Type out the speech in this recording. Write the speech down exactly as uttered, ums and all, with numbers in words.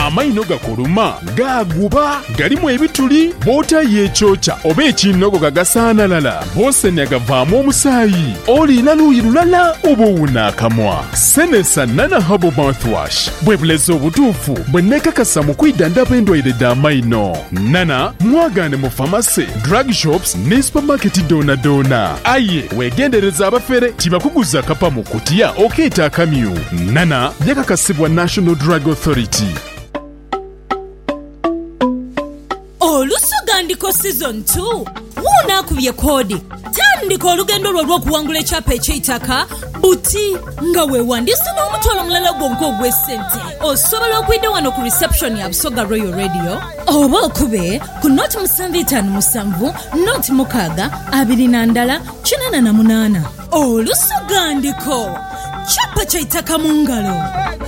amaino gakuluma gaguba galimu ebituli bota yechocha oba ekinogo gagasaanalala bosenya gavaamu omusaayi olina luuyi lulala oba owuna akamwa. Senesa Nana Herbal Mouthwash bwe bulezi obutuufu bwe nekakasa mu kwidandaba endwaire d'amaino. Nana mwagane mu famasi, drug shops ne supermarket dona dona. Aye wegendereza abafere tibakuguza kapa mu kutiya okeeta akamyu. Nana yakakasibwa National Drug Authority. Olusogandiko season two wunaakubye koodi tandika olugendo lwo lw'okuwangula ekyapa eky'eitaka buti nga weewandiise n'omutwalo omulala gwonka ogw'essente. Osobola okuyita wano ku reception ya Busoga Royal Radio oba okube ku noti musanvu etaano musanvu noti mukaaga abiri na ndala kinaana na munaana. Olusogandiko kyapa ky'eitaka mu ngalo.